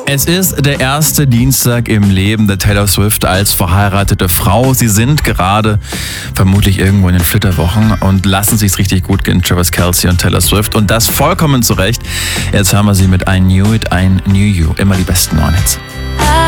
Es ist der erste Dienstag im Leben der Taylor Swift als verheiratete Frau. Sie sind gerade vermutlich irgendwo in den Flitterwochen und lassen sich's richtig gut gehen, Travis Kelce und Taylor Swift. Und das vollkommen zu Recht. Jetzt hören wir sie mit I Knew It, I Knew You. Immer die besten neuen Hits.